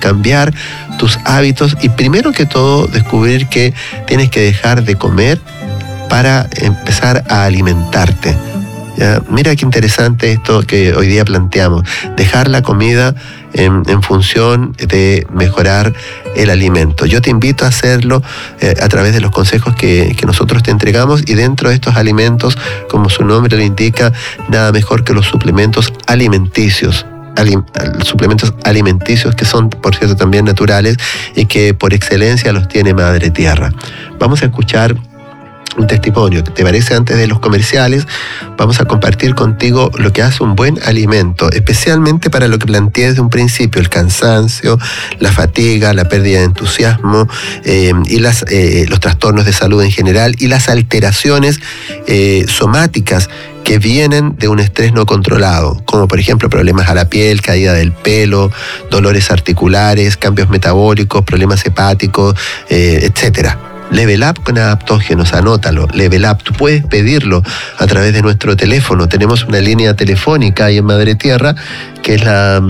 cambiar tus hábitos y primero que todo descubrir que tienes que dejar de comer para empezar a alimentarte. ¿Ya? Mira qué interesante esto que hoy día planteamos, dejar la comida en función de mejorar el alimento. Yo te invito a hacerlo a través de los consejos que nosotros te entregamos, y dentro de estos alimentos, como su nombre lo indica, nada mejor que los suplementos alimenticios. Suplementos alimenticios que son, por cierto, también naturales y que por excelencia los tiene Madre Tierra. Vamos a escuchar un testimonio. ¿Te parece? Antes de los comerciales, vamos a compartir contigo lo que hace un buen alimento, especialmente para lo que planteé desde un principio: el cansancio, la fatiga, la pérdida de entusiasmo y los trastornos de salud en general y las alteraciones somáticas que vienen de un estrés no controlado, como por ejemplo problemas a la piel, caída del pelo, dolores articulares, cambios metabólicos, problemas hepáticos, etcétera. Level Up con adaptógenos, anótalo, Level Up. Tú puedes pedirlo a través de nuestro teléfono. Tenemos una línea telefónica ahí en Madre Tierra, que es la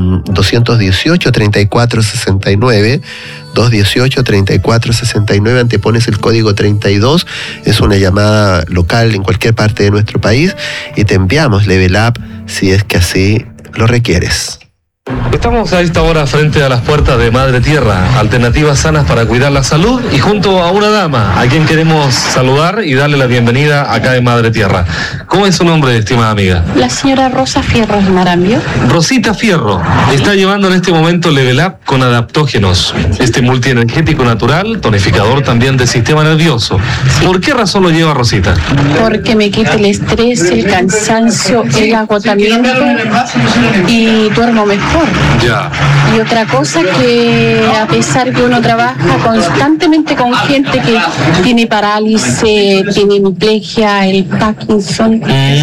218-3469, 218-3469, antepones el código 32, es una llamada local en cualquier parte de nuestro país, y te enviamos Level Up si es que así lo requieres. Estamos a esta hora frente a las puertas de Madre Tierra, alternativas sanas para cuidar la salud, y junto a una dama a quien queremos saludar y darle la bienvenida acá en Madre Tierra. ¿Cómo es su nombre, estimada amiga? La señora Rosa Fierro Marambio. Rosita Fierro está llevando en este momento Level Up con adaptógenos, este multienergético natural, tonificador también del sistema nervioso. Sí. ¿Por qué razón lo lleva, Rosita? Porque me quita el estrés, el cansancio, el agotamiento y duermo mejor. Ya. Y otra cosa, que a pesar que uno trabaja constantemente con gente que tiene parálisis, tiene hemiplegia, el Parkinson,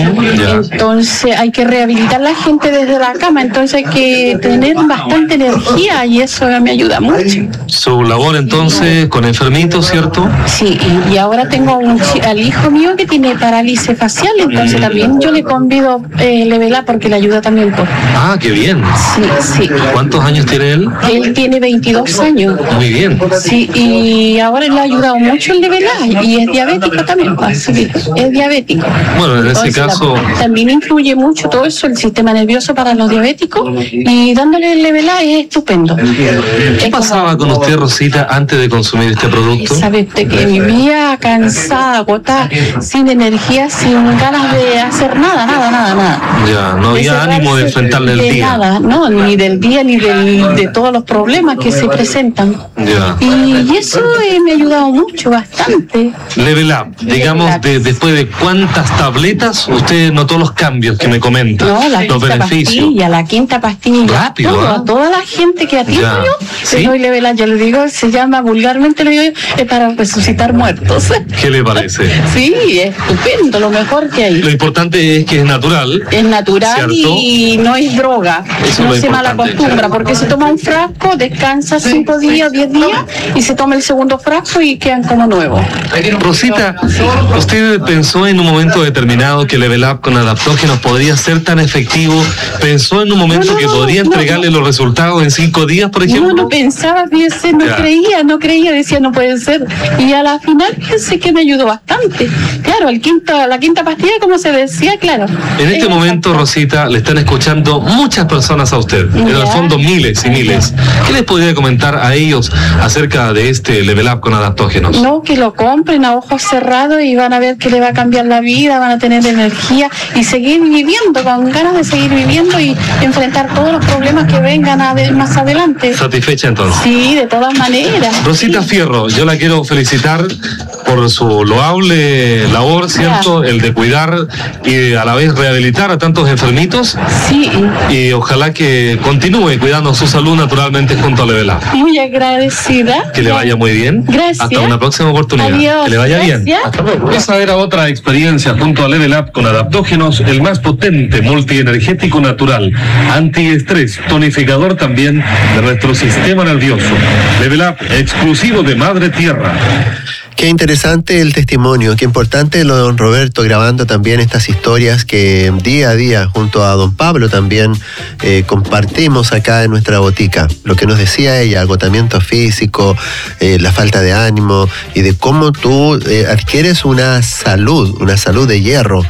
entonces hay que rehabilitar a la gente desde la cama, entonces hay que tener bastante energía, y eso me ayuda mucho. Su labor entonces con enfermitos, ¿cierto? Sí, y ahora tengo al hijo mío que tiene parálisis facial, entonces también yo le convido Level Up porque le ayuda también. Ah, qué bien. Sí. ¿Cuántos años tiene él? Él tiene 22 años. Muy bien. Sí, y ahora le ha ayudado mucho el Level Up, y es diabético también, sí, es diabético. Bueno, en ese caso también influye mucho todo eso, el sistema nervioso para los diabéticos, y dándole el Level Up es estupendo. ¿Qué pasaba con usted, Rosita, antes de consumir este producto? Sabe usted que vivía cansada, agotada, sin energía, sin ganas de hacer nada. Ya, no había ánimo de enfrentarle el día. Nada, no, ni del día ni de todos los problemas que se presentan. Ya. Y eso me ha ayudado mucho, bastante. Level Up, digamos, después de cuántas tabletas usted notó los cambios que me comenta, no, los beneficios. La quinta pastilla. Rápido, a toda la gente que atiendo yo, ¿sí? Le doy Level Up. Yo le digo, se llama vulgarmente, le digo yo, es para resucitar muertos. ¿Qué le parece? Sí, es estupendo, lo mejor que hay. Lo importante es que es natural. Es natural, ¿cierto? Y no es droga. Eso no es se malacostumbra, porque se toma un frasco, descansa 5 días, 10 días, y se toma el segundo frasco y quedan como nuevos. Rosita, ¿usted pensó en un momento determinado que Level Up con adaptógenos podría ser tan efectivo? ¿Pensó en un momento que podría entregarle los resultados en 5 días, por ejemplo? No pensaba, fíjese, no creía, decía no puede ser. Y a la final pensé que me ayudó bastante. Claro, la quinta pastilla, como se decía, claro. En este momento, Rosita, le están escuchando muchas personas a usted, en el fondo miles y miles. ¿Qué les podría comentar a ellos acerca de este Level Up con adaptógenos? No, que lo compren a ojos cerrados y van a ver que le va a cambiar la vida, van a tener energía y seguir viviendo, con ganas de seguir viviendo y enfrentar todos los problemas que vengan más adelante. ¿Satisfecha entonces? Sí, de todas maneras. Rosita Fierro, yo la quiero felicitar por su loable labor, ¿cierto? El de cuidar y a la vez rehabilitar a tantos enfermitos. Sí. Y ojalá que continúe cuidando su salud naturalmente junto a Level Up. Muy agradecida. Que le vaya muy bien. Gracias. Hasta una próxima oportunidad. Adiós. Que le vaya bien. Hasta luego. Esa era otra experiencia junto a Level Up con adaptógenos, el más potente multienergético natural, antiestrés, tonificador también de nuestro sistema nervioso. Level Up, exclusivo de Madre Tierra. Qué interesante el testimonio, qué importante lo de don Roberto grabando también estas historias que día a día junto a don Pablo también compartimos acá en nuestra botica. Lo que nos decía ella, agotamiento físico, la falta de ánimo y de cómo tú adquieres una salud de hierro.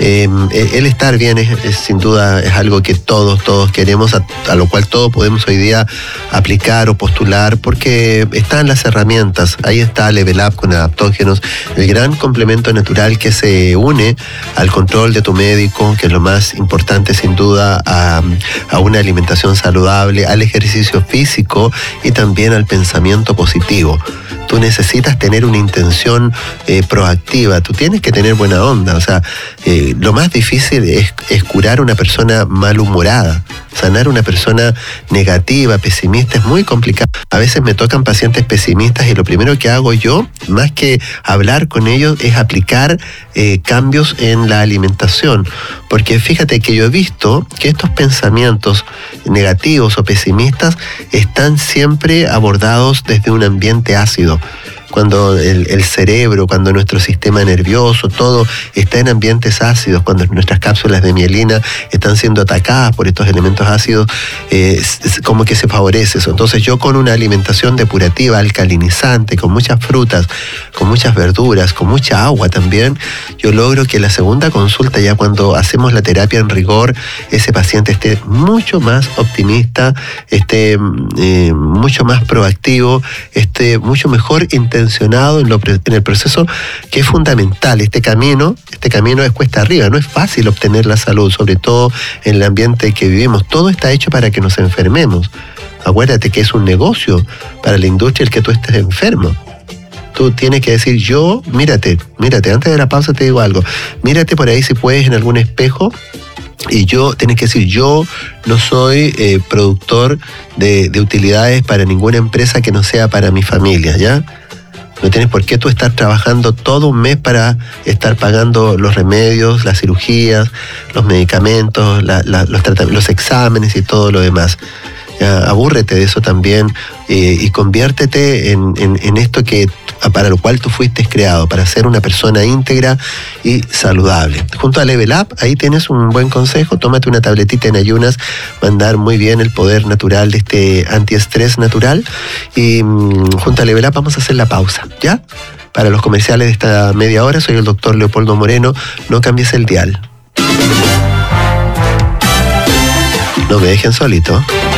El estar bien es sin duda es algo que todos queremos, a lo cual todos podemos hoy día aplicar o postular porque están las herramientas. Ahí está Level Up con adaptógenos, el gran complemento natural que se une al control de tu médico, que es lo más importante sin duda, a una alimentación saludable, al ejercicio físico y también al pensamiento positivo. Tú necesitas tener una intención proactiva, tú tienes que tener buena onda, o sea, lo más difícil es curar a una persona malhumorada, sanar a una persona negativa, pesimista, es muy complicado. A veces me tocan pacientes pesimistas y lo primero que hago yo, más que hablar con ellos, es aplicar cambios en la alimentación, porque fíjate que yo he visto que estos pensamientos negativos o pesimistas están siempre abordados desde un ambiente ácido. Cuando el cerebro, cuando nuestro sistema nervioso, todo está en ambientes ácidos, cuando nuestras cápsulas de mielina están siendo atacadas por estos elementos ácidos, como que se favorece eso. Entonces yo con una alimentación depurativa, alcalinizante, con muchas frutas, con muchas verduras, con mucha agua también, yo logro que la segunda consulta, ya cuando hacemos la terapia en rigor, ese paciente esté mucho más optimista, esté mucho más proactivo, esté mucho mejor intencionado en el proceso, que es fundamental. Este camino es cuesta arriba, no es fácil obtener la salud, sobre todo en el ambiente que vivimos. Todo está hecho para que nos enfermemos. Acuérdate que es un negocio para la industria el que tú estés enfermo. Tú tienes que decir, mírate, antes de la pausa te digo algo, mírate por ahí si puedes en algún espejo. Y tienes que decir, yo no soy productor de utilidades para ninguna empresa que no sea para mi familia, ¿ya? No tienes por qué tú estar trabajando todo un mes para estar pagando los remedios, las cirugías, los medicamentos, los exámenes y todo lo demás. Abúrrete de eso también y conviértete en esto para lo cual tú fuiste creado, para ser una persona íntegra y saludable. Junto a Level Up, ahí tienes un buen consejo, tómate una tabletita en ayunas, va a andar muy bien el poder natural de este antiestrés natural. Y junto a Level Up vamos a hacer la pausa, ¿ya? Para los comerciales de esta media hora, soy el doctor Leopoldo Moreno, no cambies el dial. No me dejen solito.